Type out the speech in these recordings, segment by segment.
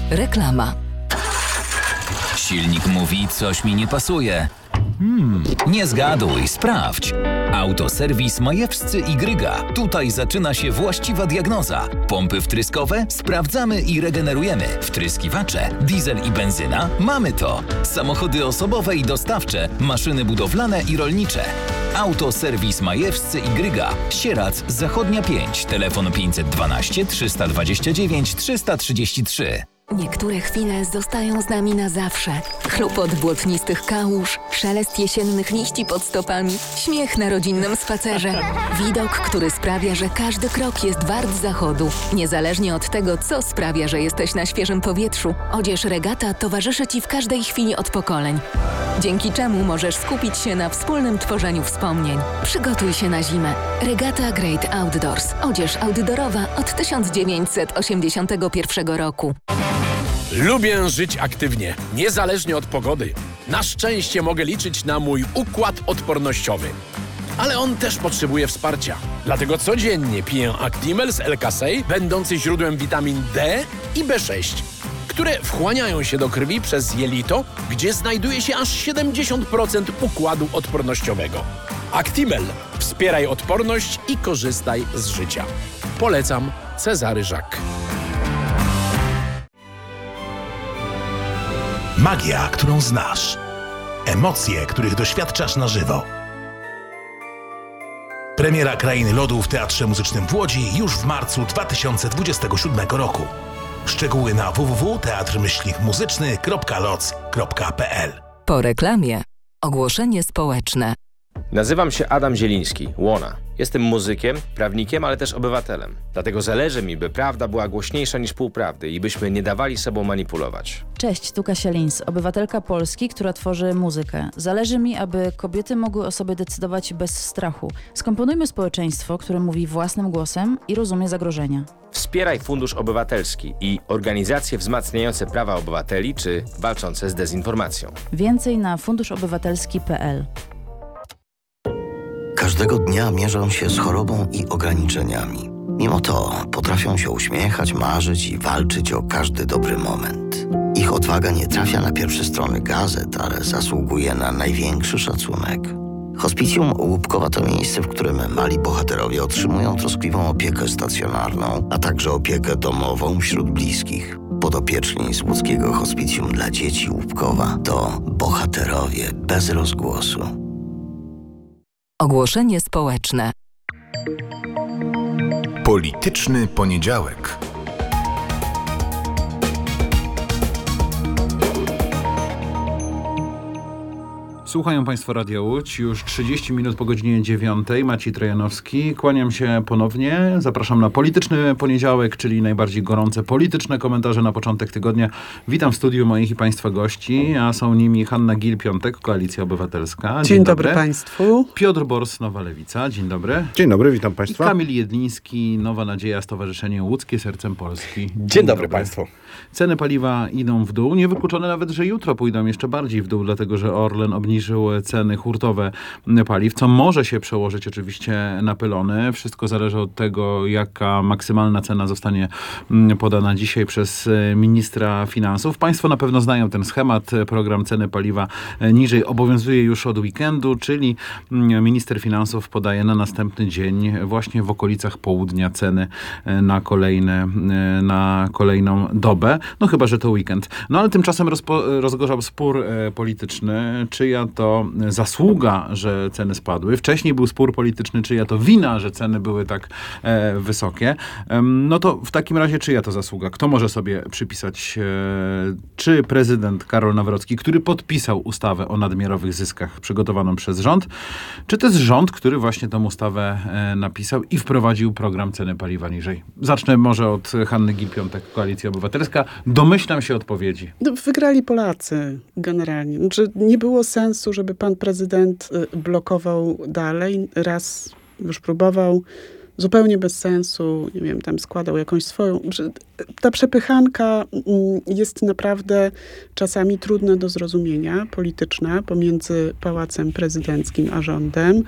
Reklama. Silnik mówi, coś mi nie pasuje. Nie zgaduj, sprawdź. Autoserwis Majewscy i Gryga. Tutaj zaczyna się właściwa diagnoza. Pompy wtryskowe? Sprawdzamy i regenerujemy. Wtryskiwacze? Diesel i benzyna? Mamy to. Samochody osobowe i dostawcze, maszyny budowlane i rolnicze. Autoserwis Majewscy i Gryga. Sierac, Zachodnia 5. Telefon 512 329 333. Niektóre chwile zostają z nami na zawsze. Chlupot błotnistych kałuż, szelest jesiennych liści pod stopami, śmiech na rodzinnym spacerze. Widok, który sprawia, że każdy krok jest wart zachodu. Niezależnie od tego, co sprawia, że jesteś na świeżym powietrzu, odzież Regata towarzyszy Ci w każdej chwili od pokoleń. Dzięki czemu możesz skupić się na wspólnym tworzeniu wspomnień. Przygotuj się na zimę. Regata Great Outdoors. Odzież outdoorowa od 1981 roku. Lubię żyć aktywnie, niezależnie od pogody. Na szczęście mogę liczyć na mój układ odpornościowy. Ale on też potrzebuje wsparcia. Dlatego codziennie piję Actimel z L-Kasei, będący źródłem witamin D i B6, które wchłaniają się do krwi przez jelito, gdzie znajduje się aż 70% układu odpornościowego. Actimel. Wspieraj odporność i korzystaj z życia. Polecam. Cezary Żak. Magia, którą znasz. Emocje, których doświadczasz na żywo. Premiera Krainy Lodu w Teatrze Muzycznym w Łodzi już w marcu 2027 roku. Szczegóły na www.teatr-muzyczny.loc.pl. Po reklamie. Ogłoszenie społeczne. Nazywam się Adam Zieliński, Łona. Jestem muzykiem, prawnikiem, ale też obywatelem. Dlatego zależy mi, by prawda była głośniejsza niż półprawdy i byśmy nie dawali sobą manipulować. Cześć, tu Kasia Lins, obywatelka Polski, która tworzy muzykę. Zależy mi, aby kobiety mogły o sobie decydować bez strachu. Skomponujmy społeczeństwo, które mówi własnym głosem i rozumie zagrożenia. Wspieraj Fundusz Obywatelski i organizacje wzmacniające prawa obywateli czy walczące z dezinformacją. Więcej na funduszobywatelski.pl. Każdego dnia mierzą się z chorobą i ograniczeniami. Mimo to potrafią się uśmiechać, marzyć i walczyć o każdy dobry moment. Ich odwaga nie trafia na pierwsze strony gazet, ale zasługuje na największy szacunek. Hospicjum Łupkowa to miejsce, w którym mali bohaterowie otrzymują troskliwą opiekę stacjonarną, a także opiekę domową wśród bliskich. Podopieczni z łódzkiego Hospicjum dla Dzieci Łupkowa to bohaterowie bez rozgłosu. Ogłoszenie społeczne. Polityczny poniedziałek. Słuchają Państwo Radia Łódź, już 30 minut po godzinie 9. Maciej Trojanowski. Kłaniam się ponownie. Zapraszam na Polityczny Poniedziałek, czyli najbardziej gorące polityczne komentarze na początek tygodnia. Witam w studiu moich i Państwa gości, a są nimi Hanna Gill-Piątek, Koalicja Obywatelska. Dzień dobry Państwu. Piotr Bors, Nowa Lewica. Dzień dobry. Dzień dobry, witam Państwa. I Kamil Jedliński, Nowa Nadzieja, Stowarzyszenie Łódzkie Sercem Polski. Dzień dobry Państwu. Ceny paliwa idą w dół. Niewykluczone nawet, że jutro pójdą jeszcze bardziej w dół, dlatego że Orlen obniżył ceny hurtowe paliw, co może się przełożyć oczywiście na pylony. Wszystko zależy od tego, jaka maksymalna cena zostanie podana dzisiaj przez ministra finansów. Państwo na pewno znają ten schemat. Program ceny paliwa niżej obowiązuje już od weekendu, czyli minister finansów podaje na następny dzień, właśnie w okolicach południa, ceny na kolejną dobę. No chyba, że to weekend. No ale tymczasem rozgorzał spór polityczny, czyja to zasługa, że ceny spadły. Wcześniej był spór polityczny, czyja to wina, że ceny były tak wysokie. No to w takim razie czyja to zasługa? Kto może sobie przypisać? Czy prezydent Karol Nawrocki, który podpisał ustawę o nadmiarowych zyskach przygotowaną przez rząd, czy to jest rząd, który właśnie tą ustawę napisał i wprowadził program ceny paliwa niżej? Zacznę może od Hanny Gill-Piątek, Koalicja Obywatelska. Domyślam się odpowiedzi. No, wygrali Polacy generalnie. Znaczy, nie było sensu, żeby pan prezydent blokował dalej. Raz już próbował, zupełnie bez sensu, nie wiem, tam składał jakąś swoją... Ta przepychanka jest naprawdę czasami trudna do zrozumienia, polityczna, pomiędzy Pałacem Prezydenckim a rządem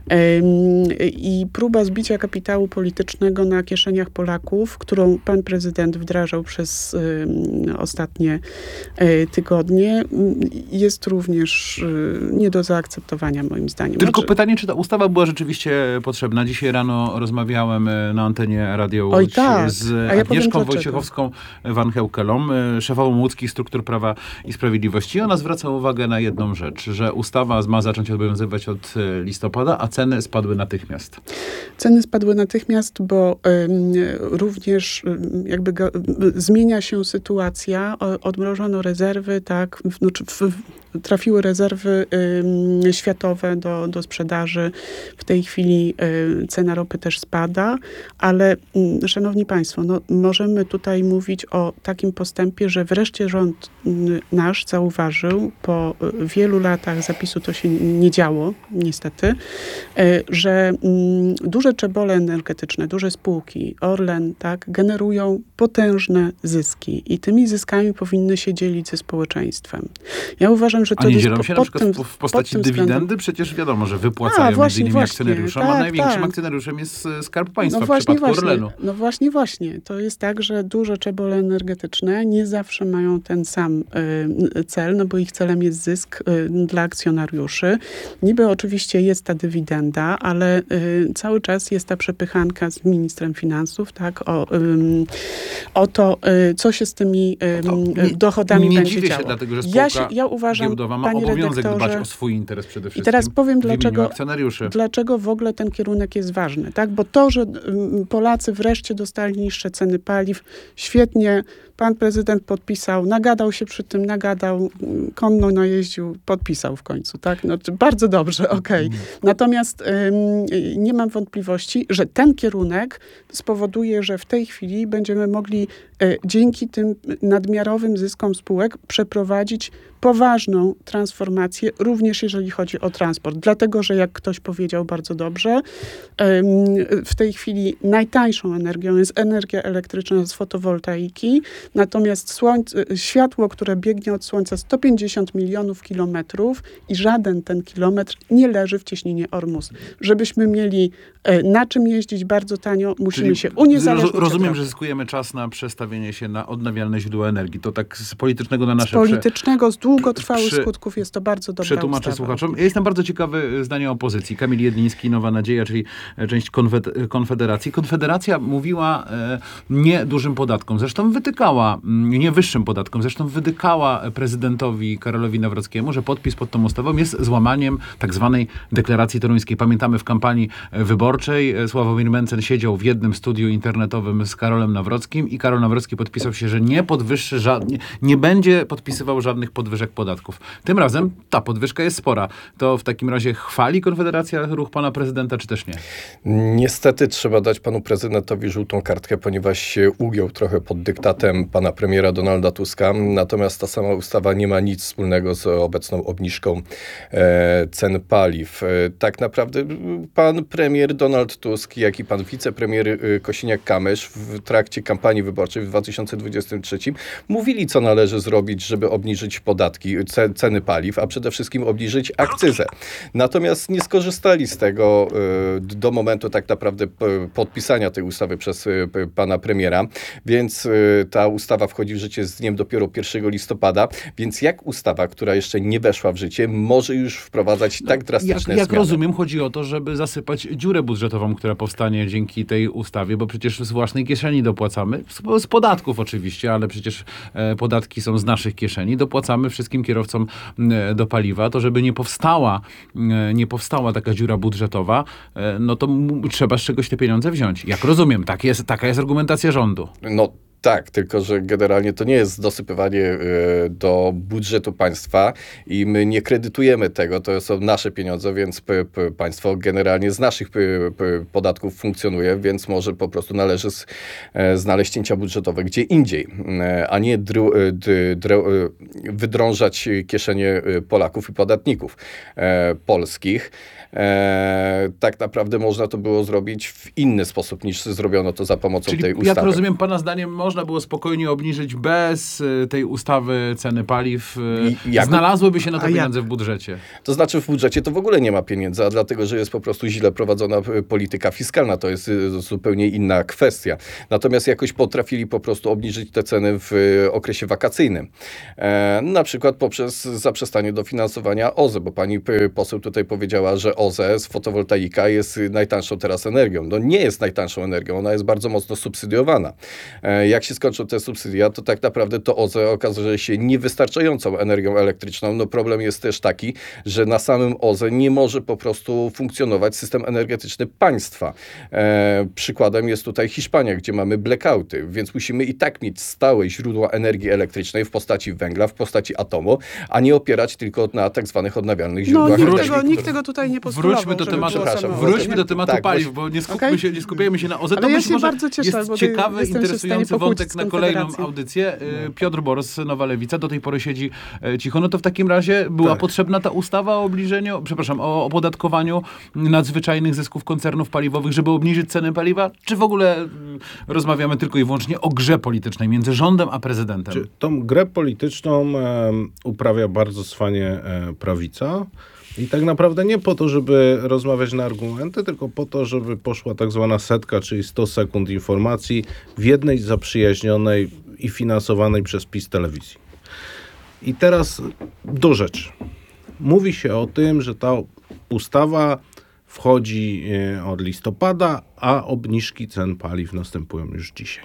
i próba zbicia kapitału politycznego na kieszeniach Polaków, którą pan prezydent wdrażał przez ostatnie tygodnie, jest również nie do zaakceptowania moim zdaniem. Tylko pytanie, czy ta ustawa była rzeczywiście potrzebna? Dzisiaj rano rozmawiałem na antenie Radio Łódź z Agnieszką Wojciechowską-Van Heukelą, szefową łódzkich struktur Prawa i Sprawiedliwości. Ona zwraca uwagę na jedną rzecz, że ustawa ma zacząć obowiązywać od listopada, a ceny spadły natychmiast. Ceny spadły natychmiast, bo również jakby zmienia się sytuacja, odmrożono rezerwy, tak, trafiły rezerwy światowe do sprzedaży. W tej chwili cena ropy też spada, ale szanowni państwo, no, możemy tutaj mówić o takim postępie, że wreszcie rząd nasz zauważył, po wielu latach zapisu to się nie działo, niestety, że duże czebole energetyczne, duże spółki, Orlen, tak, generują potężne zyski i tymi zyskami powinny się dzielić ze społeczeństwem. Ja uważam, że to nie jest dzielą się na przykład w postaci dywidendy? Przecież wiadomo, że wypłacają między innymi akcjonariuszom, a największym akcjonariuszem jest Skarb Państwa w przypadku Orlenu. No właśnie. To jest tak, że duże czebole energetyczne nie zawsze mają ten sam cel, no bo ich celem jest zysk dla akcjonariuszy. Niby oczywiście jest ta dywidenda, ale cały czas jest ta przepychanka z ministrem finansów, tak, o to, co się z tymi dochodami będzie działo. Nie dziwię się, dlatego że spółka ja uważam, giełdowa ma obowiązek dbać o swój interes przede wszystkim. I teraz powiem, dlaczego w ogóle ten kierunek jest ważny. Tak? Bo to, że Polacy wreszcie dostali niższe ceny paliw, świetnie, pan prezydent podpisał, nagadał się przy tym, konno najeździł, podpisał w końcu. Tak? No, bardzo dobrze, okej. Natomiast nie mam wątpliwości, że ten kierunek spowoduje, że w tej chwili będziemy mogli dzięki tym nadmiarowym zyskom spółek przeprowadzić poważną transformację, również jeżeli chodzi o transport. Dlatego, że jak ktoś powiedział bardzo dobrze, w tej chwili najtańszą energią jest energia elektryczna z fotowoltaiki, natomiast światło, które biegnie od Słońca 150 milionów kilometrów i żaden ten kilometr nie leży w cieśninie Ormus. Żebyśmy mieli na czym jeździć bardzo tanio, musimy się uniezależnić. Rozumiem, że zyskujemy czas na przestawienie się na odnawialne źródła energii. To tak z politycznego na nasze... Z politycznego, z długotrwałych skutków jest to bardzo dobra przetłumaczę ustawa. Słuchaczom. Ja jestem bardzo ciekawy zdania opozycji. Kamil Jedliński, Nowa Nadzieja, czyli część Konfederacji. Konfederacja mówiła nie dużym podatkom. Zresztą wytykała, nie wyższym podatkom. Zresztą wytykała prezydentowi Karolowi Nawrockiemu, że podpis pod tą ustawą jest złamaniem tak zwanej deklaracji toruńskiej. Pamiętamy w kampanii wyborczej Sławomir Mencen siedział w jednym studiu internetowym z Karolem Nawrockim i Karol Nawrocki podpisał się, że nie będzie podpisywał żadnych podwyżek podatków. Tym razem ta podwyżka jest spora. To w takim razie chwali Konfederacja ruch pana prezydenta, czy też nie? Niestety trzeba dać panu prezydentowi żółtą kartkę, ponieważ się ugiął trochę pod dyktatem pana premiera Donalda Tuska. Natomiast ta sama ustawa nie ma nic wspólnego z obecną obniżką cen paliw. Tak naprawdę pan premier Donald Tusk, jak i pan wicepremier Kosiniak-Kamysz w trakcie kampanii wyborczej w 2023 mówili, co należy zrobić, żeby obniżyć podatki, ceny paliw, a przede wszystkim obniżyć akcyzę. Natomiast nie skorzystali z tego do momentu tak naprawdę podpisania tej ustawy przez pana premiera, więc ta ustawa wchodzi w życie z dniem dopiero 1 listopada, więc jak ustawa, która jeszcze nie weszła w życie, może już wprowadzać tak drastyczne zmiany? Jak rozumiem, chodzi o to, żeby zasypać dziurę budżetową, która powstanie dzięki tej ustawie, bo przecież z własnej kieszeni dopłacamy, z podatków oczywiście, ale przecież podatki są z naszych kieszeni, dopłacamy wszystkim kierowcom do paliwa, to żeby nie powstała taka dziura budżetowa, no to trzeba z czegoś te pieniądze wziąć. Jak rozumiem, taka jest argumentacja rządu. No Tak, tylko że generalnie to nie jest dosypywanie do budżetu państwa i my nie kredytujemy tego, to są nasze pieniądze, więc państwo generalnie z naszych podatków funkcjonuje, więc może po prostu należy znaleźć cięcia budżetowe gdzie indziej, a nie wydrążać kieszenie Polaków i podatników polskich. Tak naprawdę można to było zrobić w inny sposób niż zrobiono to za pomocą tej ustawy. Jak rozumiem, pana zdaniem można było spokojnie obniżyć bez tej ustawy ceny paliw. Znalazłyby się na to pieniądze w budżecie. To znaczy w budżecie to w ogóle nie ma pieniędzy, a dlatego, że jest po prostu źle prowadzona polityka fiskalna. To jest zupełnie inna kwestia. Natomiast jakoś potrafili po prostu obniżyć te ceny w okresie wakacyjnym. Na przykład poprzez zaprzestanie dofinansowania OZE, bo pani poseł tutaj powiedziała, że OZE, fotowoltaika jest najtańszą teraz energią. No nie jest najtańszą energią, ona jest bardzo mocno subsydiowana. Jak się skończą te subsydia, to tak naprawdę to OZE okazuje się niewystarczającą energią elektryczną. No problem jest też taki, że na samym OZE nie może po prostu funkcjonować system energetyczny państwa. Przykładem jest tutaj Hiszpania, gdzie mamy blackouty, więc musimy i tak mieć stałe źródła energii elektrycznej w postaci węgla, w postaci atomu, a nie opierać tylko na tak zwanych odnawialnych źródłach energii. Nikt tego tutaj nie postulował. Wróćmy do tematu paliw, bo nie skupiajmy się na OZE. Ale ja się bardzo cieszę, jest ciekawy, interesujący wątek na kolejną audycję. Piotr Boros, Nowa Lewica, do tej pory siedzi cicho. No to w takim razie była potrzebna ta ustawa o opodatkowaniu nadzwyczajnych zysków koncernów paliwowych, żeby obniżyć ceny paliwa? Czy w ogóle rozmawiamy tylko i wyłącznie o grze politycznej między rządem a prezydentem? Tą grę polityczną uprawia bardzo cwanie prawica. I tak naprawdę nie po to, żeby rozmawiać na argumenty, tylko po to, żeby poszła tak zwana setka, czyli 100 sekund informacji w jednej zaprzyjaźnionej i finansowanej przez PiS telewizji. I teraz do rzeczy. Mówi się o tym, że ta ustawa wchodzi od listopada, a obniżki cen paliw następują już dzisiaj.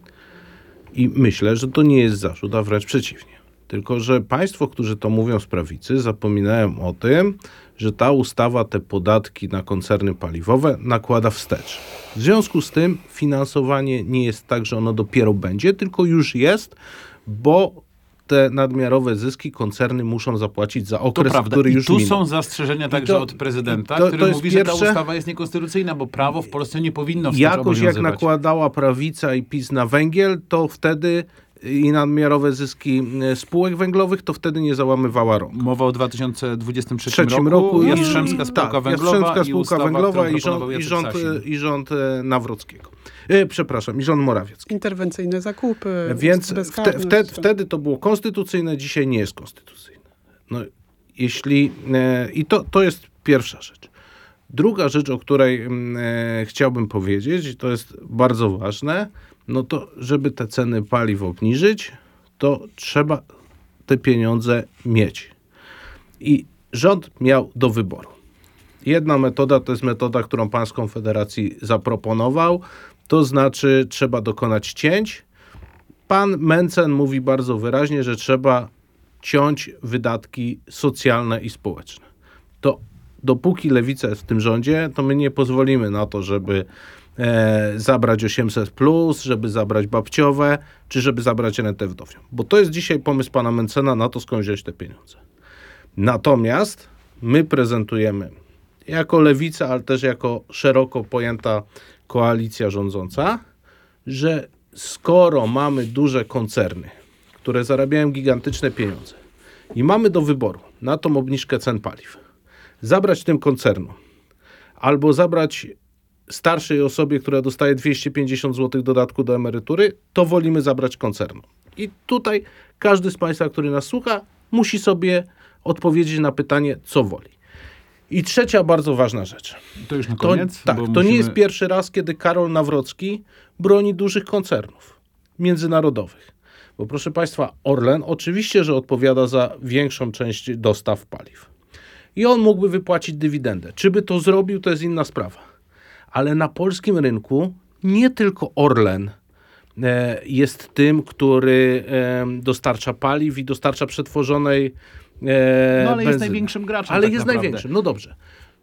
I myślę, że to nie jest zarzut, a wręcz przeciwnie. Tylko że państwo, którzy to mówią z prawicy, zapominają o tym, że ta ustawa te podatki na koncerny paliwowe nakłada wstecz. W związku z tym finansowanie nie jest tak, że ono dopiero będzie, tylko już jest, bo te nadmiarowe zyski koncerny muszą zapłacić za okres, który już minął. I tu są zastrzeżenia także od prezydenta, który mówi, że ta ustawa jest niekonstytucyjna, bo prawo w Polsce nie powinno wstecz obowiązywać. Jakoś jak nakładała prawica i PiS na węgiel, to wtedy i nadmiarowe zyski spółek węglowych, to wtedy nie załamywała rąk. Mowa o 2023 roku. Jastrzębska Spółka Węglowa i rząd Nawrockiego. I rząd Morawiecki. Interwencyjne zakupy. Więc wtedy to było konstytucyjne, dzisiaj nie jest konstytucyjne. No, i to jest pierwsza rzecz. Druga rzecz, o której chciałbym powiedzieć, i to jest bardzo ważne, no to żeby te ceny paliw obniżyć, to trzeba te pieniądze mieć. I rząd miał do wyboru. Jedna metoda to jest metoda, którą pan z Konfederacji zaproponował, to znaczy trzeba dokonać cięć. Pan Mencen mówi bardzo wyraźnie, że trzeba ciąć wydatki socjalne i społeczne. To dopóki Lewica jest w tym rządzie, to my nie pozwolimy na to, żeby zabrać 800+, żeby zabrać babciowe, czy żeby zabrać rentę wdowią. Bo to jest dzisiaj pomysł pana Mencena na to, skąd wziąć te pieniądze. Natomiast my prezentujemy jako Lewica, ale też jako szeroko pojęta koalicja rządząca, że skoro mamy duże koncerny, które zarabiają gigantyczne pieniądze i mamy do wyboru na tą obniżkę cen paliw, zabrać tym koncernom albo zabrać starszej osobie, która dostaje 250 zł dodatku do emerytury, to wolimy zabrać koncernom. I tutaj każdy z państwa, który nas słucha, musi sobie odpowiedzieć na pytanie, co woli. I trzecia bardzo ważna rzecz. To już na koniec? To nie jest pierwszy raz, kiedy Karol Nawrocki broni dużych koncernów międzynarodowych. Bo proszę państwa, Orlen oczywiście, że odpowiada za większą część dostaw paliw. I on mógłby wypłacić dywidendę. Czy by to zrobił, to jest inna sprawa. Ale na polskim rynku nie tylko Orlen jest tym, który dostarcza paliw i dostarcza przetworzonej ale benzyny. jest największym graczem. Ale tak jest naprawdę największym, no dobrze.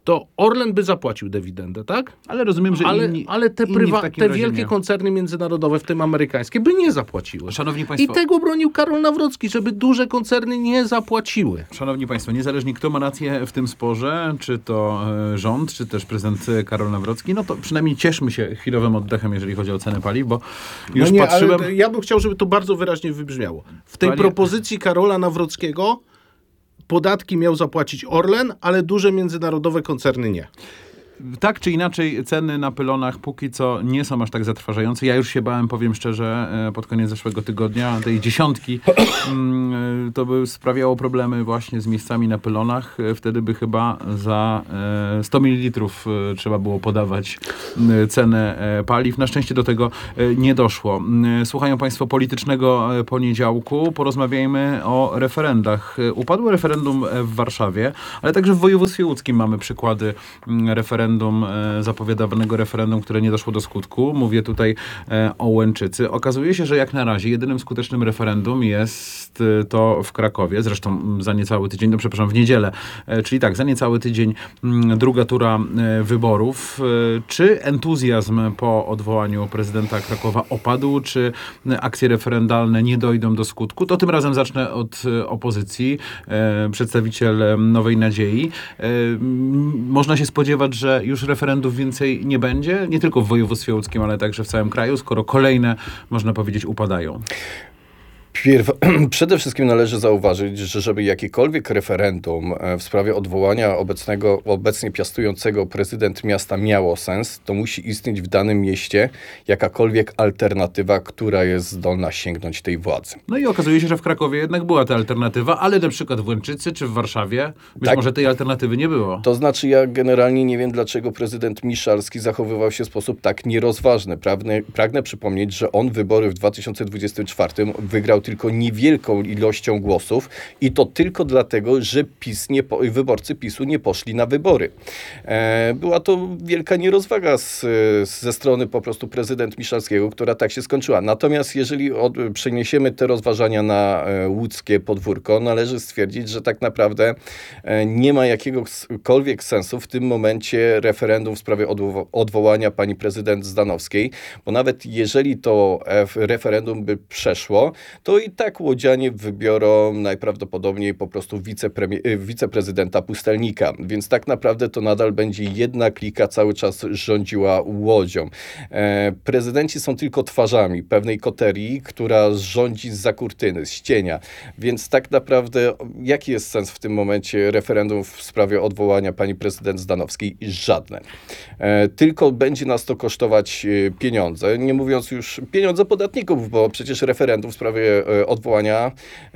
to Orlen by zapłacił dywidendę, tak? Ale rozumiem, że ale te wielkie koncerny międzynarodowe, w tym amerykańskie, by nie zapłaciły. Szanowni Państwo, i tego bronił Karol Nawrocki, żeby duże koncerny nie zapłaciły. Szanowni Państwo, niezależnie kto ma rację w tym sporze, czy to rząd, czy też prezydent Karol Nawrocki, no to przynajmniej cieszmy się chwilowym oddechem, jeżeli chodzi o cenę paliw, bo już patrzyłem... Ale ja bym chciał, żeby to bardzo wyraźnie wybrzmiało. W tej propozycji Karola Nawrockiego podatki miał zapłacić Orlen, ale duże międzynarodowe koncerny nie. Tak czy inaczej, ceny na pylonach póki co nie są aż tak zatrważające. Ja już się bałem, powiem szczerze, pod koniec zeszłego tygodnia, tej 10, to by sprawiało problemy właśnie z miejscami na pylonach. Wtedy by chyba za 100 ml trzeba było podawać cenę paliw. Na szczęście do tego nie doszło. Słuchają Państwo politycznego poniedziałku. Porozmawiajmy o referendach. Upadło referendum w Warszawie, ale także w województwie łódzkim mamy przykłady zapowiadanego referendum, które nie doszło do skutku. Mówię tutaj o Łęczycy. Okazuje się, że jak na razie jedynym skutecznym referendum jest to w Krakowie, zresztą za niecały tydzień, w niedzielę, czyli tak, za niecały tydzień druga tura wyborów. Czy entuzjazm po odwołaniu prezydenta Krakowa opadł, czy akcje referendalne nie dojdą do skutku? To tym razem zacznę od opozycji. Przedstawiciel Nowej Nadziei. Można się spodziewać, że już referendów więcej nie będzie, nie tylko w województwie łódzkim, ale także w całym kraju, skoro kolejne, można powiedzieć, upadają. Przede wszystkim należy zauważyć, że żeby jakiekolwiek referendum w sprawie odwołania obecnie piastującego prezydent miasta miało sens, to musi istnieć w danym mieście jakakolwiek alternatywa, która jest zdolna sięgnąć tej władzy. No i okazuje się, że w Krakowie jednak była ta alternatywa, ale na przykład w Łęczycy czy w Warszawie być może tej alternatywy nie było. To znaczy ja generalnie nie wiem, dlaczego prezydent Miszalski zachowywał się w sposób tak nierozważny. Pragnę przypomnieć, że on wybory w 2024 wygrał tylko niewielką ilością głosów i to tylko dlatego, że wyborcy PiS-u nie poszli na wybory. Była to wielka nierozwaga ze strony po prostu prezydent Miszalskiego, która tak się skończyła. Natomiast jeżeli przeniesiemy te rozważania na łódzkie podwórko, należy stwierdzić, że tak naprawdę nie ma jakiegokolwiek sensu w tym momencie referendum w sprawie odwołania pani prezydent Zdanowskiej, bo nawet jeżeli to referendum by przeszło, to i tak łodzianie wybiorą najprawdopodobniej po prostu wiceprezydenta Pustelnika, więc tak naprawdę to nadal będzie jedna klika cały czas rządziła Łodzią. Prezydenci są tylko twarzami pewnej koterii, która rządzi zza kurtyny, z cienia, więc tak naprawdę jaki jest sens w tym momencie referendum w sprawie odwołania pani prezydent Zdanowskiej? Żadne. Tylko będzie nas to kosztować pieniądze, nie mówiąc już pieniądze podatników, bo przecież referendum w sprawie odwołania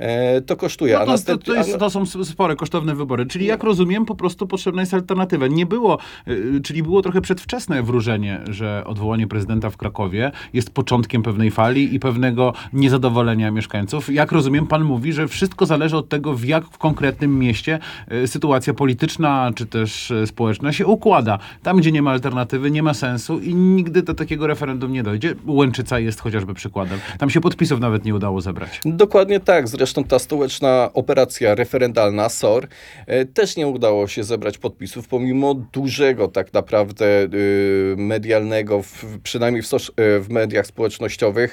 to kosztuje. No to są spore, kosztowne wybory. Czyli jak rozumiem, po prostu potrzebna jest alternatywa. Nie było, czyli było trochę przedwczesne wróżenie, że odwołanie prezydenta w Krakowie jest początkiem pewnej fali i pewnego niezadowolenia mieszkańców. Jak rozumiem, pan mówi, że wszystko zależy od tego, w konkretnym mieście sytuacja polityczna czy też społeczna się układa. Tam, gdzie nie ma alternatywy, nie ma sensu i nigdy do takiego referendum nie dojdzie. Łęczyca jest chociażby przykładem. Tam się podpisów nawet nie udało zebrać. Dokładnie tak. Zresztą ta stołeczna operacja referendalna SOR też nie udało się zebrać podpisów, pomimo dużego tak naprawdę medialnego, przynajmniej w mediach społecznościowych,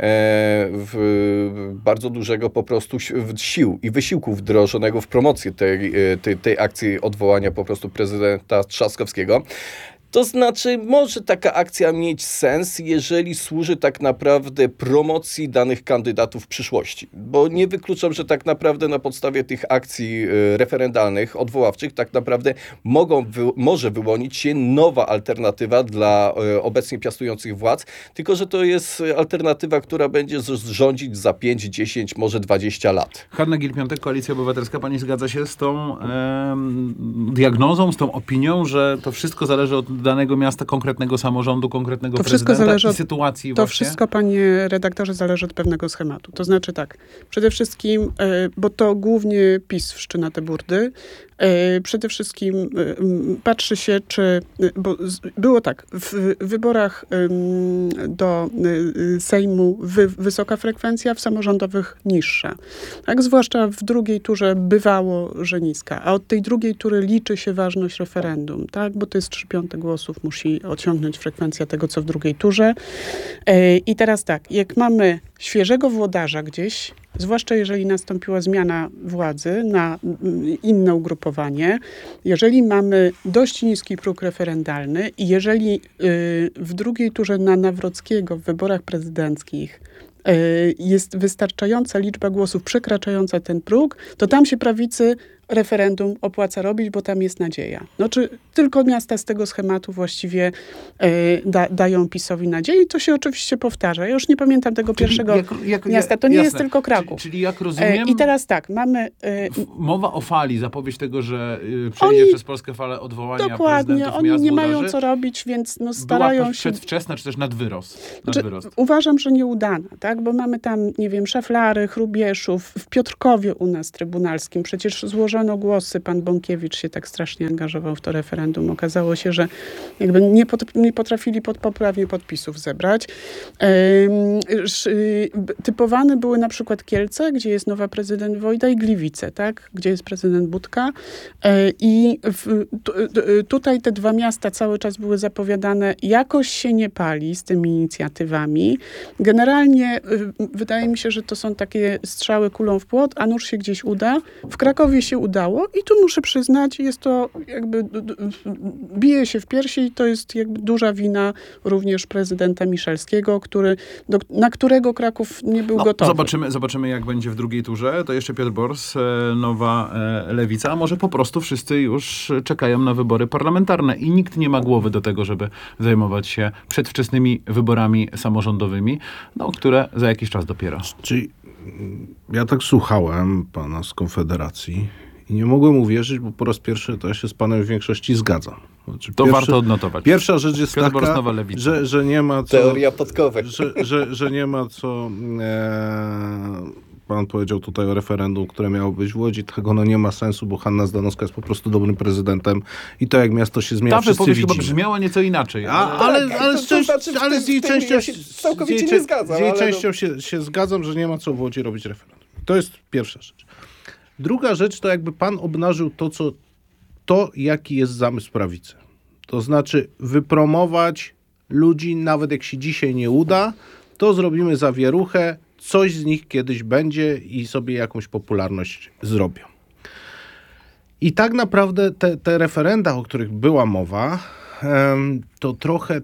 bardzo dużego po prostu sił i wysiłku wdrożonego w promocję tej akcji odwołania po prostu prezydenta Trzaskowskiego. To znaczy, może taka akcja mieć sens, jeżeli służy tak naprawdę promocji danych kandydatów w przyszłości. Bo nie wykluczam, że tak naprawdę na podstawie tych akcji referendalnych, odwoławczych, tak naprawdę może wyłonić się nowa alternatywa dla obecnie piastujących władz, tylko że to jest alternatywa, która będzie rządzić za 5, 10, może 20 lat. Hanna Gill-Piątek, Koalicja Obywatelska. Pani zgadza się z tą diagnozą, z tą opinią, że to wszystko zależy od od danego miasta, konkretnego samorządu, konkretnego To prezydenta wszystko zależy i od sytuacji To właśnie? wszystko, panie redaktorze, zależy od pewnego schematu. To znaczy tak, przede wszystkim, bo to głównie PiS wszczyna te burdy, przede wszystkim patrzy się, bo było tak, w wyborach do Sejmu wysoka frekwencja, w samorządowych niższa. Tak, zwłaszcza w drugiej turze bywało, że niska. A od tej drugiej tury liczy się ważność referendum, tak, bo to jest 3/5 głosów musi osiągnąć frekwencja tego, co w drugiej turze. I teraz tak, jak mamy świeżego włodarza gdzieś, zwłaszcza jeżeli nastąpiła zmiana władzy na inne ugrupowanie, jeżeli mamy dość niski próg referendalny i jeżeli w drugiej turze na Nawrockiego w wyborach prezydenckich jest wystarczająca liczba głosów przekraczająca ten próg, to tam się prawicy referendum opłaca robić, bo tam jest nadzieja. Czy tylko miasta z tego schematu właściwie dają PiS-owi nadzieję i to się oczywiście powtarza. Ja już nie pamiętam tego pierwszego miasta. To nie jest tylko Kraków. Czyli jak rozumiem... I teraz tak, mamy... Mowa o fali, zapowiedź tego, że przejdzie przez Polskę falę odwołania dokładnie, oni miast, nie włodarzy, mają co robić, więc starają była się... przedwczesna, czy też nadwyrost? Uważam, że nieudana, tak? Bo mamy tam, nie wiem, Szaflary, Hrubieszów, w Piotrkowie u nas trybunalskim przecież złożono głosy, pan Bąkiewicz się tak strasznie angażował w to referendum. Okazało się, że jakby nie potrafili poprawnie podpisów zebrać. Typowane były na przykład Kielce, gdzie jest nowa prezydent Wojda i Gliwice, tak? Gdzie jest prezydent Budka. I tutaj te dwa miasta cały czas były zapowiadane. Jakoś się nie pali z tymi inicjatywami. Generalnie wydaje mi się, że to są takie strzały kulą w płot, a nuż się gdzieś uda. W Krakowie się udało i tu muszę przyznać, jest to jakby bije się w piersi i to jest jakby duża wina również prezydenta Miszalskiego, na którego Kraków nie był gotowy. Zobaczymy, jak będzie w drugiej turze. To jeszcze Piotr Bors, Nowa Lewica. A może po prostu wszyscy już czekają na wybory parlamentarne i nikt nie ma głowy do tego, żeby zajmować się przedwczesnymi wyborami samorządowymi, które za jakiś czas dopiero. Czyli ja tak słuchałem pana z Konfederacji i nie mogłem uwierzyć, bo po raz pierwszy to ja się z panem w większości zgadzam. Warto odnotować. Pierwsza rzecz jest Piotr taka, że nie ma co... Teoria podkowek. Że nie ma co... Pan powiedział tutaj o referendum, które miało być w Łodzi. Tak ono nie ma sensu, bo Hanna Zdanowska jest po prostu dobrym prezydentem i to jak miasto się zmienia, wszyscy widzimy. Ta wypowiedź chyba brzmiała nieco inaczej. Ale z jej częścią się zgadzam, że nie ma co w Łodzi robić referendum. To jest pierwsza rzecz. Druga rzecz to jakby pan obnażył jaki jest zamysł prawicy. To znaczy wypromować ludzi, nawet jak się dzisiaj nie uda, to zrobimy zawieruchę, coś z nich kiedyś będzie i sobie jakąś popularność zrobią. I tak naprawdę te referenda, o których była mowa, to trochę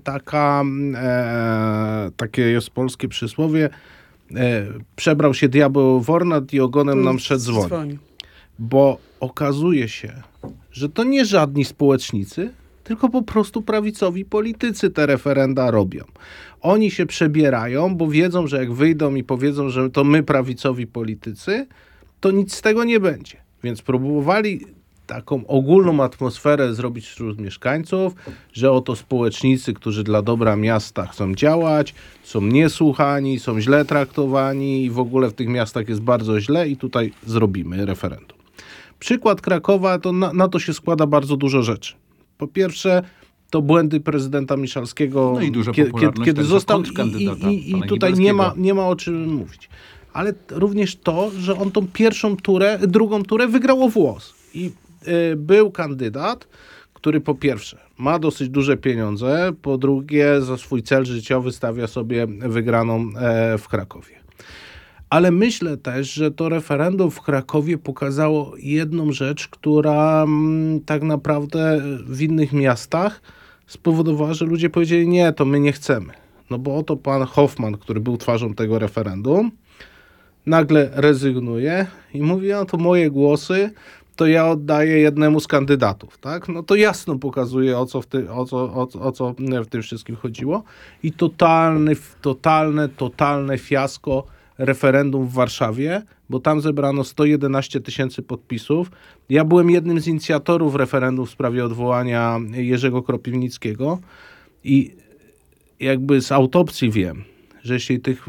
takie jest polskie przysłowie, przebrał się diabeł w ornat i ogonem nam szedł dzwoni. Bo okazuje się, że to nie żadni społecznicy, tylko po prostu prawicowi politycy te referenda robią. Oni się przebierają, bo wiedzą, że jak wyjdą i powiedzą, że to my prawicowi politycy, to nic z tego nie będzie. Więc próbowali taką ogólną atmosferę zrobić wśród mieszkańców, że oto społecznicy, którzy dla dobra miasta chcą działać, są niesłuchani, są źle traktowani i w ogóle w tych miastach jest bardzo źle i tutaj zrobimy referendum. Przykład Krakowa, to na to się składa bardzo dużo rzeczy. Po pierwsze, to błędy prezydenta Miszalskiego, kiedy został i tutaj nie ma o czym mówić. Ale również to, że on tą drugą turę wygrał o włos. I był kandydat, który po pierwsze ma dosyć duże pieniądze, po drugie za swój cel życiowy stawia sobie wygraną w Krakowie. Ale myślę też, że to referendum w Krakowie pokazało jedną rzecz, która tak naprawdę w innych miastach spowodowała, że ludzie powiedzieli, nie, to my nie chcemy. No bo oto pan Hoffman, który był twarzą tego referendum, nagle rezygnuje i mówi, no to moje głosy to ja oddaję jednemu z kandydatów, tak? No to jasno pokazuje, o co w tym wszystkim chodziło. I totalne fiasko referendum w Warszawie, bo tam zebrano 111 000 podpisów. Ja byłem jednym z inicjatorów referendum w sprawie odwołania Jerzego Kropiwnickiego i jakby z autopsji wiem, że jeśli tych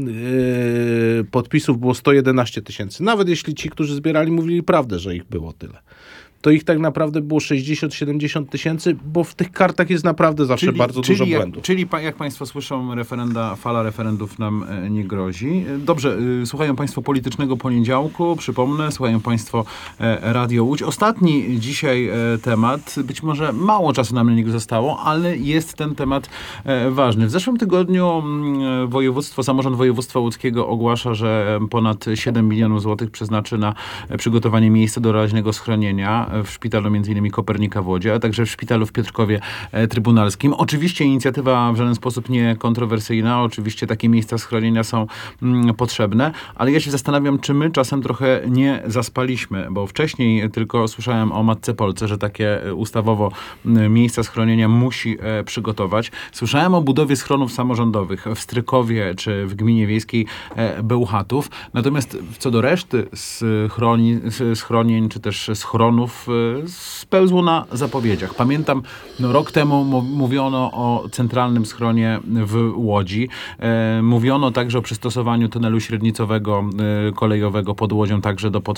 podpisów było 111 000, nawet jeśli ci, którzy zbierali, mówili prawdę, że ich było tyle, to ich tak naprawdę było 60-70 tysięcy, bo w tych kartach jest naprawdę zawsze bardzo dużo błędów. Czyli jak państwo słyszą, fala referendów nam nie grozi. Dobrze, słuchają państwo Politycznego Poniedziałku, przypomnę, słuchają państwo Radio Łódź. Ostatni dzisiaj temat, być może mało czasu nam na niego zostało, ale jest ten temat ważny. W zeszłym tygodniu samorząd województwa łódzkiego ogłasza, że ponad 7 milionów złotych przeznaczy na przygotowanie miejsca doraźnego schronienia w szpitalu m.in. Kopernika w Łodzi, a także w szpitalu w Piotrkowie Trybunalskim. Oczywiście inicjatywa w żaden sposób nie kontrowersyjna, oczywiście takie miejsca schronienia są potrzebne, ale ja się zastanawiam, czy my czasem trochę nie zaspaliśmy, bo wcześniej tylko słyszałem o Matce Polce, że takie ustawowo miejsca schronienia musi przygotować. Słyszałem o budowie schronów samorządowych w Strykowie czy w gminie wiejskiej Bełchatów. Natomiast co do reszty schronień czy też schronów spełzło na zapowiedziach. Pamiętam, rok temu mówiono o centralnym schronie w Łodzi. Mówiono także o przystosowaniu tunelu średnicowego kolejowego pod Łodzią także do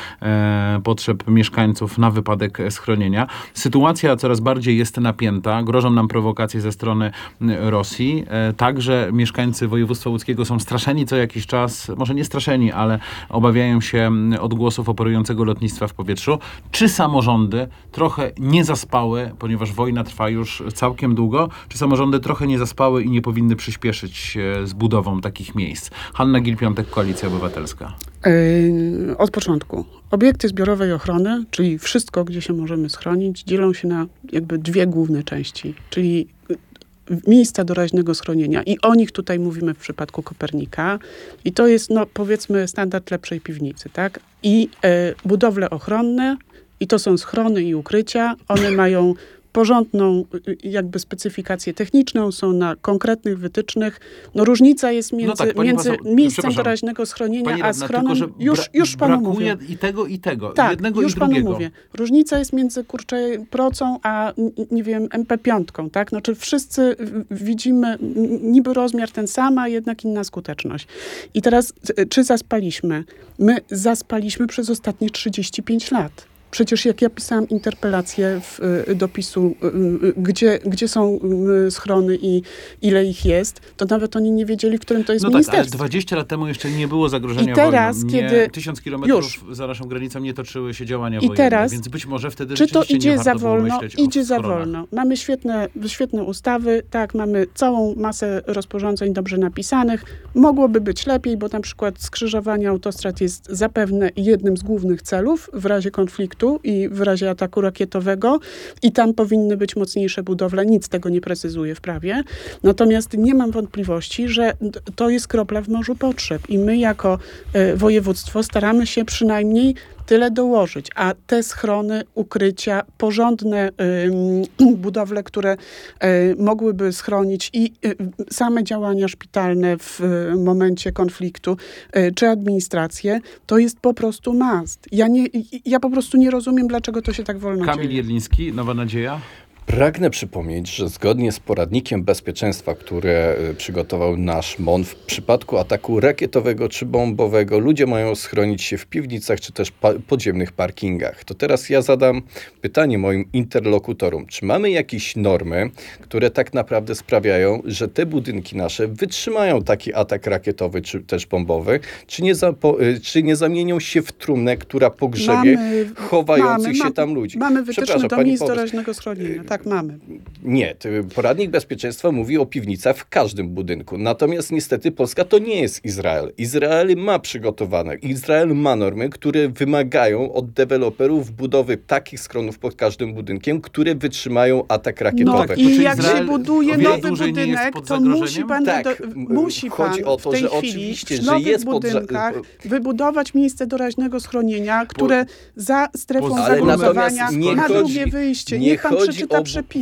potrzeb mieszkańców na wypadek schronienia. Sytuacja coraz bardziej jest napięta. Grożą nam prowokacje ze strony Rosji. Także mieszkańcy województwa łódzkiego są straszeni co jakiś czas, może nie straszeni, ale obawiają się odgłosów operującego lotnictwa w powietrzu. Czy samorządy trochę nie zaspały, ponieważ wojna trwa już całkiem długo, czy samorządy trochę nie zaspały i nie powinny przyspieszyć z budową takich miejsc? Hanna Gil-Piątek, Koalicja Obywatelska. Od początku. Obiekty zbiorowej ochrony, czyli wszystko, gdzie się możemy schronić, dzielą się na jakby dwie główne części, czyli miejsca doraźnego schronienia i o nich tutaj mówimy w przypadku Kopernika i to jest, powiedzmy, standard lepszej piwnicy, tak? I budowle ochronne i to są schrony i ukrycia. One mają porządną jakby specyfikację techniczną, są na konkretnych wytycznych. Różnica jest między miejscem doraźnego schronienia a schronem. Już panu mówię. I tego, i tego. Tak, jednego już i drugiego. Panu mówię. Różnica jest między, procą a, nie wiem, MP5, tak? Czy wszyscy widzimy niby rozmiar ten sam, a jednak inna skuteczność. I teraz, czy zaspaliśmy? My zaspaliśmy przez ostatnie 35 lat. Przecież jak ja pisałam interpelację dopisu, gdzie są schrony i ile ich jest, to nawet oni nie wiedzieli, w którym to jest ministerstwo. Tak, ale 20 lat temu jeszcze nie było zagrożenia I teraz, wojną. kiedy 1000 kilometrów za naszą granicą nie toczyły się działania wojenne, teraz, więc być może wtedy czy to idzie nie za warto było wolno? myśleć Idzie o za schronach. wolno. Mamy świetne ustawy, tak, mamy całą masę rozporządzeń dobrze napisanych. Mogłoby być lepiej, bo na przykład skrzyżowanie autostrad jest zapewne jednym z głównych celów w razie konfliktu i w razie ataku rakietowego i tam powinny być mocniejsze budowle. Nic tego nie precyzuje w prawie. Natomiast nie mam wątpliwości, że to jest kropla w morzu potrzeb i my jako województwo staramy się przynajmniej tyle dołożyć, a te schrony, ukrycia, porządne budowle, które mogłyby schronić i same działania szpitalne w momencie konfliktu, czy administrację, to jest po prostu must. Ja po prostu nie rozumiem, dlaczego to się tak wolno Kamil dzieje. Jedliński, Nowa Nadzieja. Pragnę przypomnieć, że zgodnie z poradnikiem bezpieczeństwa, które przygotował nasz MON, w przypadku ataku rakietowego czy bombowego ludzie mają schronić się w piwnicach czy też podziemnych parkingach. To teraz ja zadam pytanie moim interlokutorom. Czy mamy jakieś normy, które tak naprawdę sprawiają, że te budynki nasze wytrzymają taki atak rakietowy czy też bombowy? Czy nie zamienią się w trumnę, która pogrzebie chowających się tam ludzi? Mamy wytyczne do miejsc doraźnego schronienia. Tak, mamy. Nie, poradnik bezpieczeństwa mówi o piwnicach w każdym budynku. Natomiast niestety Polska to nie jest Izrael. Izrael ma przygotowane. Izrael ma normy, które wymagają od deweloperów budowy takich schronów pod każdym budynkiem, które wytrzymają atak rakietowy. I jak się buduje nowy budynek, to musi pan chodzi o to, że oczywiście, w nowych budynkach wybudować miejsce doraźnego schronienia, które za strefą zagrożenia ma drugie wyjście. Niech pan przeczyta przepisy.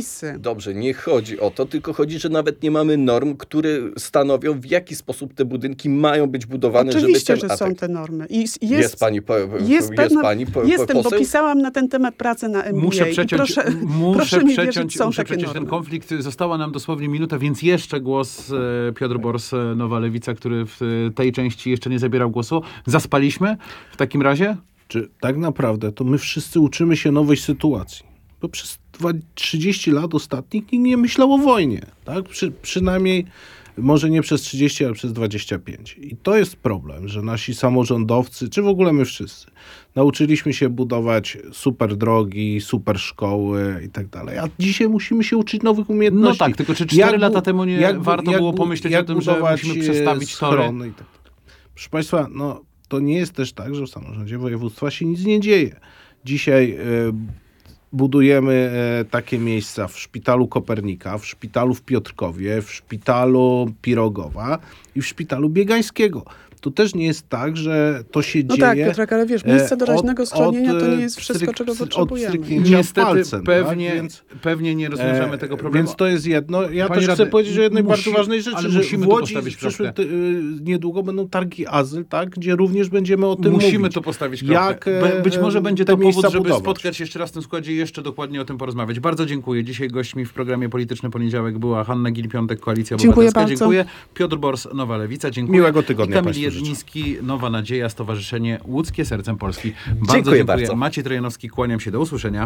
Dobrze, nie chodzi o to, tylko chodzi, że nawet nie mamy norm, które stanowią, w jaki sposób te budynki mają być budowane, oczywiście, żeby ten że są te normy. Jest pani Jestem, bo pisałam na ten temat pracę na MBA. Muszę przeciąć ten konflikt. Została nam dosłownie minuta, więc jeszcze głos Piotr Bors, Nowa Lewica, który w tej części jeszcze nie zabierał głosu. Zaspaliśmy w takim razie? Czy tak naprawdę to my wszyscy uczymy się nowej sytuacji? Bo przez 30 lat ostatnich nikt nie myślał o wojnie. Tak? Przynajmniej może nie przez 30, ale przez 25. I to jest problem, że nasi samorządowcy, czy w ogóle my wszyscy, nauczyliśmy się budować super drogi, super szkoły i tak dalej. A dzisiaj musimy się uczyć nowych umiejętności. No tak, tylko czy 4 lata temu nie warto było pomyśleć o tym, że musimy przestawić tory? I tak. Proszę Państwa, to nie jest też tak, że w samorządzie województwa się nic nie dzieje. Dzisiaj budujemy takie miejsca w Szpitalu Kopernika, w Szpitalu w Piotrkowie, w Szpitalu Pirogowa i w Szpitalu Biegańskiego. To też nie jest tak, że to się dzieje... No tak, Piotrek, ale wiesz, miejsce doraźnego schronienia to nie jest wszystko, czego potrzebujemy. Niestety palcem, pewnie nie rozwiążemy tego problemu. Więc to jest jedno. Ja też chcę powiedzieć o jednej bardzo ważnej rzeczy, że w Łodzi niedługo będą targi Azyl, tak, gdzie również będziemy o tym mówić. Musimy to postawić kropkę. Być może będzie to powód, żeby spotkać się jeszcze raz w tym składzie i jeszcze dokładnie o tym porozmawiać. Bardzo dziękuję. Dzisiaj gośćmi w programie Polityczny Poniedziałek była Hanna Gil-Piątek, Koalicja Obywatelska. Dziękuję. Piotr Bors, Nowa Lewica. Dziękuję. Miłego tygodnia Państwu. Jedliński, Nowa Nadzieja, Stowarzyszenie Łódzkie Sercem Polski. Dziękuję bardzo. Maciej Trojanowski, kłaniam się, do usłyszenia.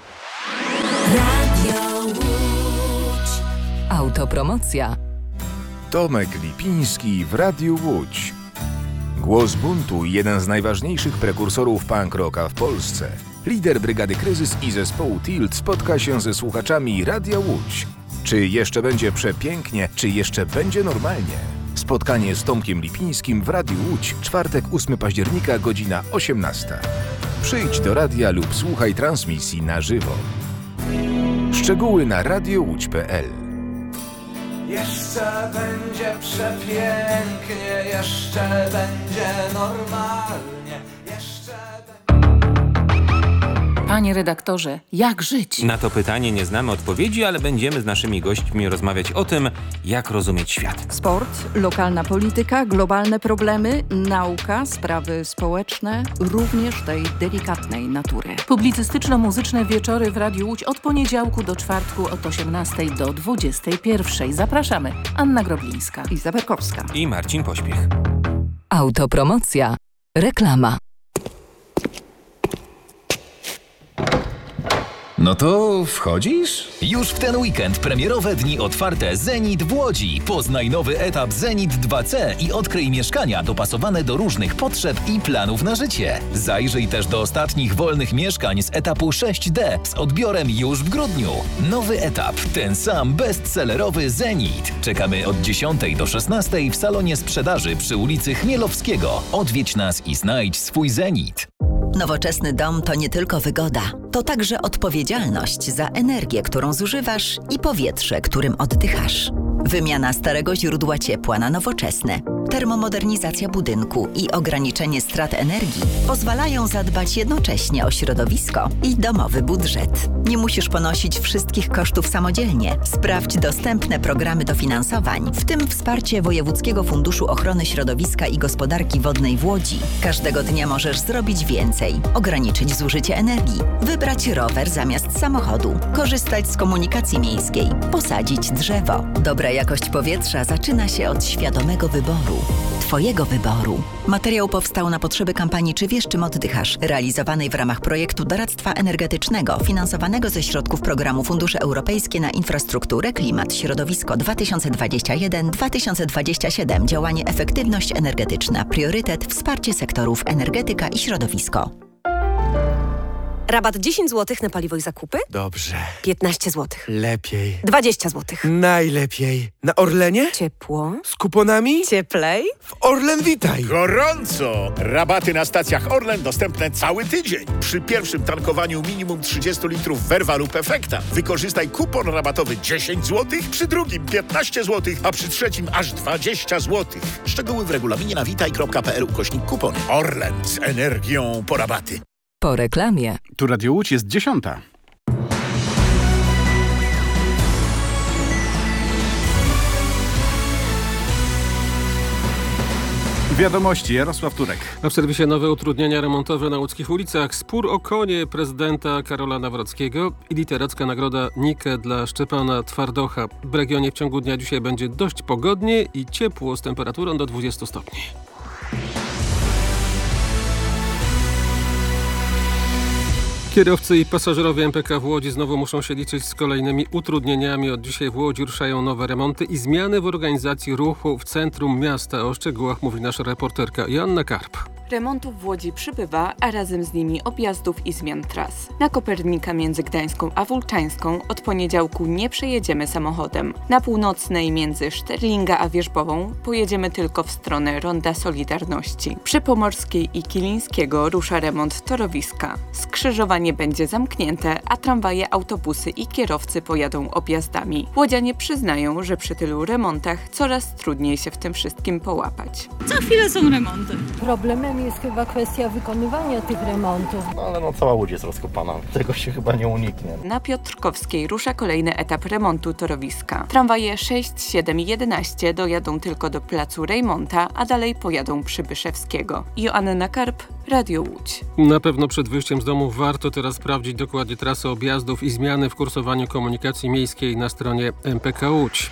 Radio Łódź. Autopromocja. Tomek Lipiński w Radiu Łódź. Głos buntu i jeden z najważniejszych prekursorów punk rocka w Polsce. Lider Brygady Kryzys i zespołu Tilt spotka się ze słuchaczami Radia Łódź. Czy jeszcze będzie przepięknie, czy jeszcze będzie normalnie? Spotkanie z Tomkiem Lipińskim w Radiu Łódź, czwartek 8 października, godzina 18. Przyjdź do radia lub słuchaj transmisji na żywo. Szczegóły na radiołódź.pl. Jeszcze będzie przepięknie, jeszcze będzie normalnie, jeszcze będzie... Panie redaktorze, jak żyć? Na to pytanie nie znamy odpowiedzi, ale będziemy z naszymi gośćmi rozmawiać o tym, jak rozumieć świat. Sport, lokalna polityka, globalne problemy, nauka, sprawy społeczne, również tej delikatnej natury. Publicystyczno-muzyczne wieczory w Radiu Łódź od poniedziałku do czwartku od 18 do 21. Zapraszamy. Anna Groblińska, Iza Berkowska i Marcin Pośpiech. Autopromocja. Reklama. No to wchodzisz? Już w ten weekend premierowe dni otwarte Zenit w Łodzi. Poznaj nowy etap Zenit 2C i odkryj mieszkania dopasowane do różnych potrzeb i planów na życie. Zajrzyj też do ostatnich wolnych mieszkań z etapu 6D z odbiorem już w grudniu. Nowy etap, ten sam bestsellerowy Zenit. Czekamy od 10 do 16 w salonie sprzedaży przy ulicy Chmielowskiego. Odwiedź nas i znajdź swój Zenit. Nowoczesny dom to nie tylko wygoda, to także odpowiedzialność za energię, którą zużywasz i powietrze, którym oddychasz. Wymiana starego źródła ciepła na nowoczesne, termomodernizacja budynku i ograniczenie strat energii pozwalają zadbać jednocześnie o środowisko i domowy budżet. Nie musisz ponosić wszystkich kosztów samodzielnie. Sprawdź dostępne programy dofinansowań, w tym wsparcie Wojewódzkiego Funduszu Ochrony Środowiska i Gospodarki Wodnej w Łodzi. Każdego dnia możesz zrobić więcej, ograniczyć zużycie energii, wybrać rower zamiast samochodu, korzystać z komunikacji miejskiej, posadzić drzewo. Dobra jakość powietrza zaczyna się od świadomego wyboru. Twojego wyboru. Materiał powstał na potrzeby kampanii Czy wiesz, czym oddychasz? Realizowanej w ramach projektu doradztwa energetycznego finansowanego ze środków programu Fundusze Europejskie na Infrastrukturę, Klimat, Środowisko 2021-2027. Działanie Efektywność energetyczna. Priorytet wsparcie sektorów energetyka i środowisko. Rabat 10 zł na paliwo i zakupy? Dobrze. 15 zł. Lepiej. 20 zł. Najlepiej. Na Orlenie? Ciepło. Z kuponami? Cieplej. W Orlen Witaj. Gorąco! Rabaty na stacjach Orlen dostępne cały tydzień. Przy pierwszym tankowaniu minimum 30 litrów Verva lub Efekta wykorzystaj kupon rabatowy 10 zł, przy drugim 15 zł, a przy trzecim aż 20 zł. Szczegóły w regulaminie na witaj.pl/kupon. Orlen z energią po rabaty. Po reklamie. Tu Radio Łódź jest 10. Wiadomości, Jarosław Turek. A w serwisie nowe utrudnienia remontowe na łódzkich ulicach, spór o konie prezydenta Karola Nawrockiego i literacka nagroda Nike dla Szczepana Twardocha. W regionie w ciągu dnia dzisiaj będzie dość pogodnie i ciepło z temperaturą do 20 stopni. Kierowcy i pasażerowie MPK w Łodzi znowu muszą się liczyć z kolejnymi utrudnieniami. Od dzisiaj w Łodzi ruszają nowe remonty i zmiany w organizacji ruchu w centrum miasta. O szczegółach mówi nasza reporterka Joanna Karp. Remontów w Łodzi przybywa, a razem z nimi objazdów i zmian tras. Na Kopernika między Gdańską a Wólczańską od poniedziałku nie przejedziemy samochodem. Na północnej między Szterlinga a Wierzbową pojedziemy tylko w stronę Ronda Solidarności. Przy Pomorskiej i Kilińskiego rusza remont torowiska. Skrzyżowanie będzie zamknięte, a tramwaje, autobusy i kierowcy pojadą objazdami. Łodzianie przyznają, że przy tylu remontach coraz trudniej się w tym wszystkim połapać. Co chwilę są remonty. Problemem jest chyba kwestia wykonywania tych remontów. Ale cała Łódź jest rozkopana, tego się chyba nie uniknie. Na Piotrkowskiej rusza kolejny etap remontu torowiska. Tramwaje 6, 7 i 11 dojadą tylko do placu Rejmonta, a dalej pojadą Przybyszewskiego. Joanna Karp, Radio Łódź. Na pewno przed wyjściem z domu warto teraz sprawdzić dokładnie trasę objazdów i zmiany w kursowaniu komunikacji miejskiej na stronie MPK Łódź.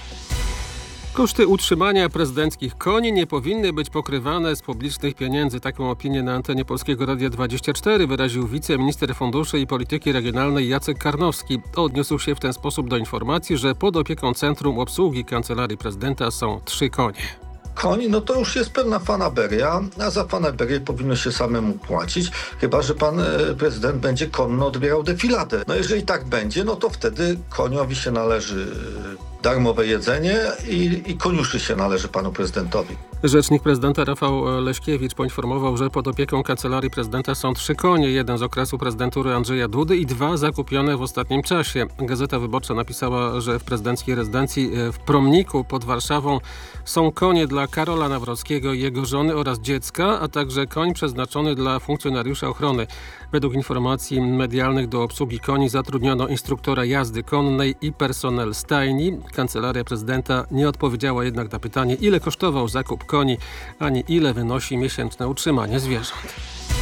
Koszty utrzymania prezydenckich koni nie powinny być pokrywane z publicznych pieniędzy. Taką opinię na antenie Polskiego Radia 24 wyraził wiceminister funduszy i polityki regionalnej Jacek Karnowski. Odniósł się w ten sposób do informacji, że pod opieką Centrum Obsługi Kancelarii Prezydenta są 3 konie. Koń, no to już jest pewna fanaberia, a za fanaberię powinno się samemu płacić, chyba że pan prezydent będzie konno odbierał defiladę. No jeżeli tak będzie, no to wtedy koniowi się należy darmowe jedzenie i koniuszy się należy panu prezydentowi. Rzecznik prezydenta Rafał Leśkiewicz poinformował, że pod opieką Kancelarii Prezydenta są 3 konie. Jeden z okresu prezydentury Andrzeja Dudy i 2 zakupione w ostatnim czasie. Gazeta Wyborcza napisała, że w prezydenckiej rezydencji w Promniku pod Warszawą są konie dla Karola Nawrockiego i jego żony oraz dziecka, a także koń przeznaczony dla funkcjonariusza ochrony. Według informacji medialnych do obsługi koni zatrudniono instruktora jazdy konnej i personel stajni. Kancelaria Prezydenta nie odpowiedziała jednak na pytanie, ile kosztował zakup koni, ani ile wynosi miesięczne utrzymanie zwierząt.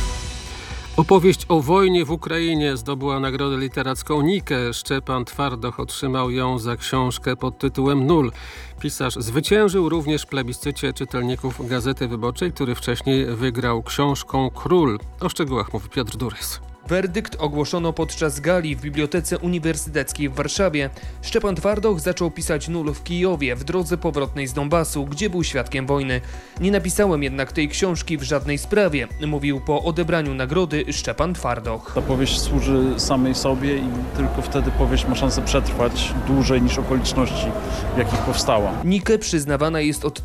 Opowieść o wojnie w Ukrainie zdobyła nagrodę literacką Nike. Szczepan Twardoch otrzymał ją za książkę pod tytułem Nul. Pisarz zwyciężył również w plebiscycie czytelników Gazety Wyborczej, który wcześniej wygrał książką Król. O szczegółach mówi Piotr Durys. Werdykt ogłoszono podczas gali w Bibliotece Uniwersyteckiej w Warszawie. Szczepan Twardoch zaczął pisać Nul w Kijowie, w drodze powrotnej z Donbasu, gdzie był świadkiem wojny. Nie napisałem jednak tej książki w żadnej sprawie, mówił po odebraniu nagrody Szczepan Twardoch. Ta powieść służy samej sobie i tylko wtedy powieść ma szansę przetrwać dłużej niż okoliczności, w jakich powstała. Nike przyznawana jest od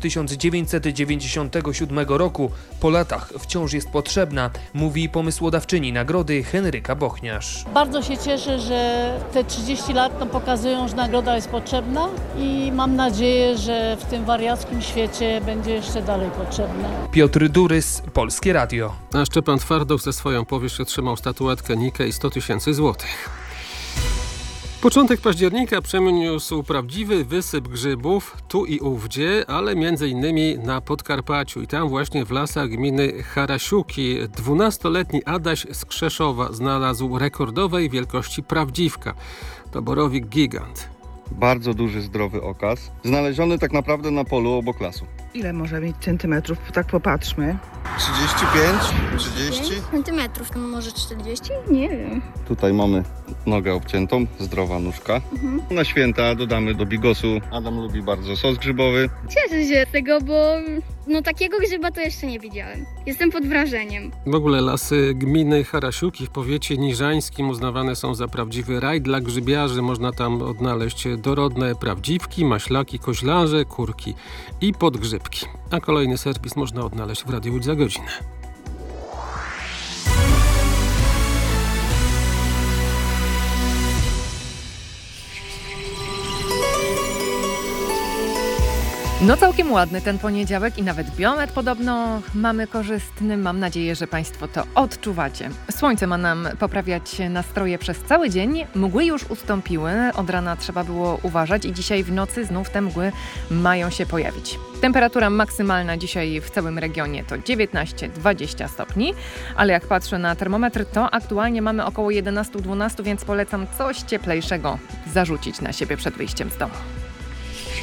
1997 roku. Po latach wciąż jest potrzebna, mówi pomysłodawczyni nagrody Henryka Bochniarz. Bardzo się cieszę, że te 30 lat pokazują, że nagroda jest potrzebna i mam nadzieję, że w tym wariackim świecie będzie jeszcze dalej potrzebna. Piotr Durys, Polskie Radio. A Szczepan Twardoch ze swoją powieść otrzymał statuetkę Nike i 100 000 złotych. Początek października przyniósł prawdziwy wysyp grzybów tu i ówdzie, ale m.in. na Podkarpaciu i tam właśnie w lasach gminy Harasiuki 12-letni Adaś z Krzeszowa znalazł rekordowej wielkości prawdziwka. To borowik gigant. Bardzo duży, zdrowy okaz. Znaleziony tak naprawdę na polu obok lasu. Ile może mieć centymetrów? Tak popatrzmy. 35, 30? Centymetrów, może 40? Nie wiem. Tutaj mamy nogę obciętą, zdrowa nóżka. Na święta dodamy do bigosu. Adam lubi bardzo sos grzybowy. Cieszę się z tego, bo takiego grzyba to jeszcze nie widziałem. Jestem pod wrażeniem. W ogóle lasy gminy Harasiuki w powiecie niżańskim uznawane są za prawdziwy raj dla grzybiarzy. Można tam odnaleźć dorodne prawdziwki, maślaki, koźlarze, kurki i podgrzybki. A kolejny serwis można odnaleźć w Radiu Łódź za godzinę. No całkiem ładny ten poniedziałek i nawet biometr podobno mamy korzystny. Mam nadzieję, że Państwo to odczuwacie. Słońce ma nam poprawiać nastroje przez cały dzień. Mgły już ustąpiły. Od rana trzeba było uważać i dzisiaj w nocy znów te mgły mają się pojawić. Temperatura maksymalna dzisiaj w całym regionie to 19-20 stopni, ale jak patrzę na termometr, to aktualnie mamy około 11-12, więc polecam coś cieplejszego zarzucić na siebie przed wyjściem z domu.